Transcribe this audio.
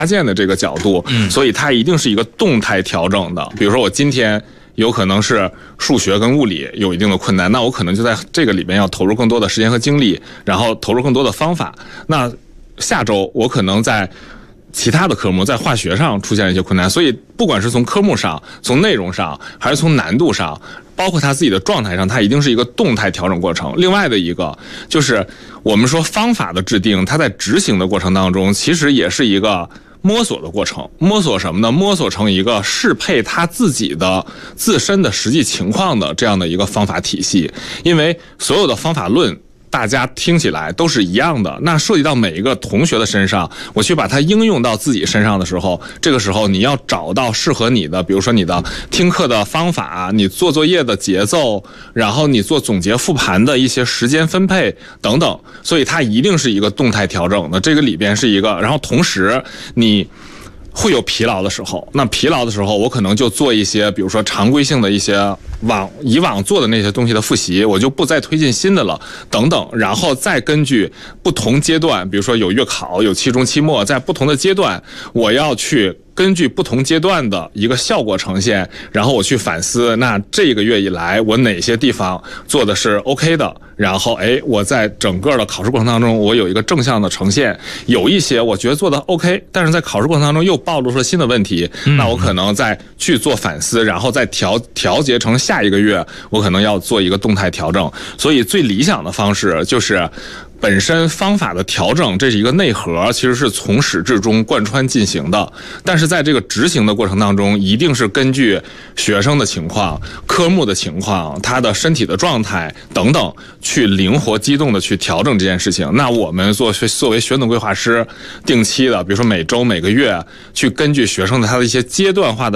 件的这个角度，所以它一定是一个动态调整的。比如说我今天有可能是数学跟物理有一定的困难，那我可能就在这个里面要投入更多的时间和精力，然后投入更多的方法。那下周我可能在其他的科目，在化学上出现了一些困难，所以不管是从科目上、从内容上，还是从难度上，包括他自己的状态上，它一定是一个动态调整过程。另外的一个就是我们说方法的制定，它在执行的过程当中，其实也是一个摸索的过程。摸索什么呢？摸索成一个适配他自己的自身的实际情况的这样的一个方法体系。因为所有的方法论大家听起来都是一样的，那涉及到每一个同学的身上，我去把它应用到自己身上的时候，这个时候你要找到适合你的，比如说你的听课的方法，你做作业的节奏，然后你做总结复盘的一些时间分配等等，所以它一定是一个动态调整的。这个里边是一个，然后同时你会有疲劳的时候，那疲劳的时候我可能就做一些比如说常规性的一些以往做的那些东西的复习，我就不再推进新的了等等，然后再根据不同阶段，比如说有月考有期中期末，在不同的阶段我要去根据不同阶段的一个效果呈现，然后我去反思，那这个月以来我哪些地方做的是 OK 的，然后我在整个的考试过程当中我有一个正向的呈现，有一些我觉得做的 OK， 但是在考试过程当中又暴露出了新的问题，那我可能再去做反思，然后再调节成下一个月我可能要做一个动态调整。所以最理想的方式就是本身方法的调整，这是一个内核，其实是从始至终贯穿进行的，但是在这个执行的过程当中，一定是根据学生的情况、科目的情况、他的身体的状态等等，去灵活机动的去调整这件事情。那我们作为学总规划师，定期的，比如说每周、每个月，去根据学生的他的一些阶段化的